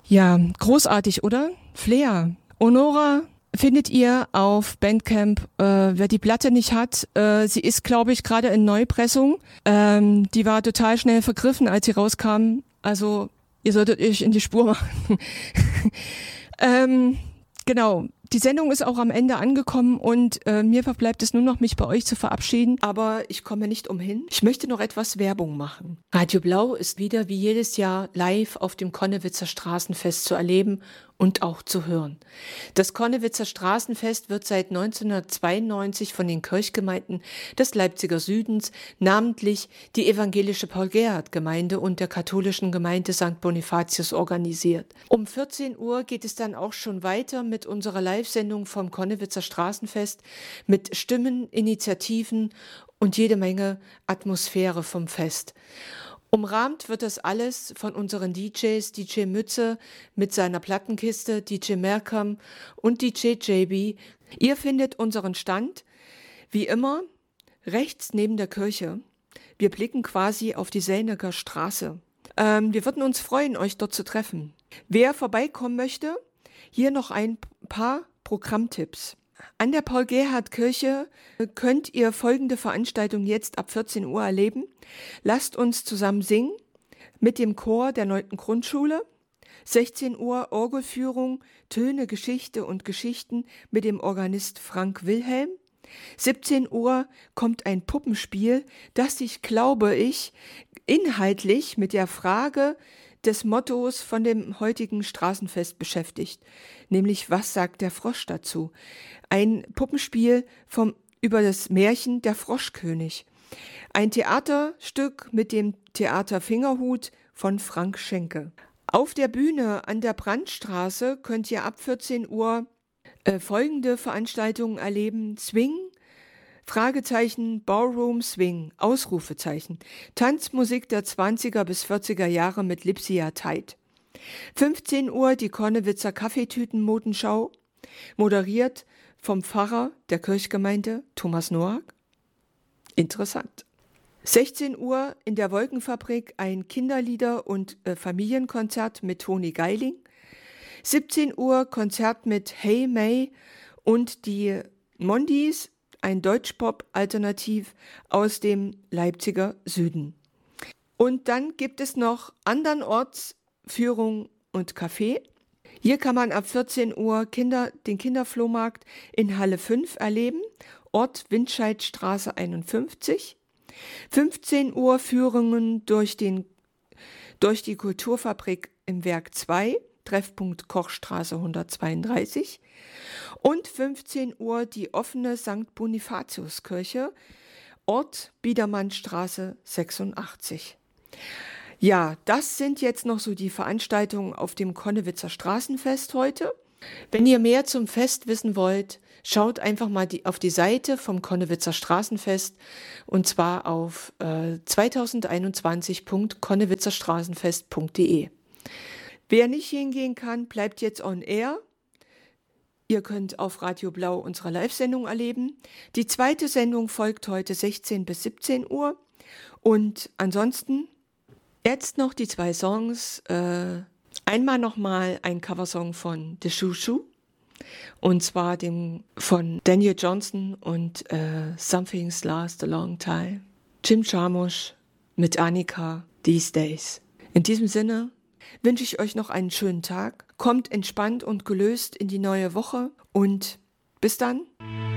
Ja, großartig, oder? Flair. Honora findet ihr auf Bandcamp. Wer die Platte nicht hat, sie ist, glaube ich, gerade in Neupressung. Die war total schnell vergriffen, als sie rauskam. Also ihr solltet euch in die Spur machen. Genau. Die Sendung ist auch am Ende angekommen und mir verbleibt es nur noch, mich bei euch zu verabschieden. Aber ich komme nicht umhin. Ich möchte noch etwas Werbung machen. Radio Blau ist wieder wie jedes Jahr live auf dem Konnewitzer Straßenfest zu erleben und auch zu hören. Das Konnewitzer Straßenfest wird seit 1992 von den Kirchgemeinden des Leipziger Südens, namentlich die evangelische Paul-Gerhardt-Gemeinde und der katholischen Gemeinde St. Bonifatius organisiert. Um 14 Uhr geht es dann auch schon weiter mit unserer Live-Sendung vom Konnewitzer Straßenfest mit Stimmen, Initiativen und jede Menge Atmosphäre vom Fest. Umrahmt wird das alles von unseren DJs, DJ Mütze mit seiner Plattenkiste, DJ Merkham und DJ JB. Ihr findet unseren Stand, wie immer, rechts neben der Kirche. Wir blicken quasi auf die Selnecker Straße. Wir würden uns freuen, euch dort zu treffen. Wer vorbeikommen möchte, hier noch ein paar Programmtipps. An der Paul-Gerhardt-Kirche könnt ihr folgende Veranstaltung jetzt ab 14 Uhr erleben. Lasst uns zusammen singen mit dem Chor der 9. Grundschule. 16 Uhr Orgelführung, Töne, Geschichte und Geschichten mit dem Organist Frank Wilhelm. 17 Uhr kommt ein Puppenspiel, das sich, glaube ich, inhaltlich mit der Frage des Mottos von dem heutigen Straßenfest beschäftigt, nämlich was sagt der Frosch dazu? Ein Puppenspiel über das Märchen Der Froschkönig. Ein Theaterstück mit dem Theater Fingerhut von Frank Schenke. Auf der Bühne an der Brandstraße könnt ihr ab 14 Uhr folgende Veranstaltungen erleben. Swing, Fragezeichen, Ballroom Swing, Ausrufezeichen, Tanzmusik der 20er bis 40er Jahre mit Lipsia Tide. 15 Uhr die Konnewitzer Kaffeetüten-Modenschau, moderiert vom Pfarrer der Kirchgemeinde Thomas Noack. Interessant. 16 Uhr in der Wolkenfabrik ein Kinderlieder- und Familienkonzert mit Toni Geiling. 17 Uhr Konzert mit Hey May und die Mondis, ein Deutschpop-Alternativ aus dem Leipziger Süden. Und dann gibt es noch andernorts Führung und Café. Hier kann man ab 14 Uhr den Kinderflohmarkt in Halle 5 erleben, Ort Windscheidstraße 51. 15 Uhr Führungen durch die Kulturfabrik im Werk 2, Treffpunkt Kochstraße 132. Und 15 Uhr die offene St. Bonifatiuskirche, Ort Biedermannstraße 86. Ja, das sind jetzt noch so die Veranstaltungen auf dem Konnewitzer Straßenfest heute. Wenn ihr mehr zum Fest wissen wollt, schaut einfach mal auf die Seite vom Konnewitzer Straßenfest und zwar auf 2021.konnewitzerstraßenfest.de. Wer nicht hingehen kann, bleibt jetzt on air. Ihr könnt auf Radio Blau unsere Live-Sendung erleben. Die zweite Sendung folgt heute 16 bis 17 Uhr. Und ansonsten jetzt noch die 2 Songs. Einmal nochmal ein Coversong von The Shoo Shoo. Und zwar von Daniel Johnston und Something's Last a Long Time. Jim Jarmusch mit Annika, These Days. In diesem Sinne wünsche ich euch noch einen schönen Tag. Kommt entspannt und gelöst in die neue Woche und bis dann.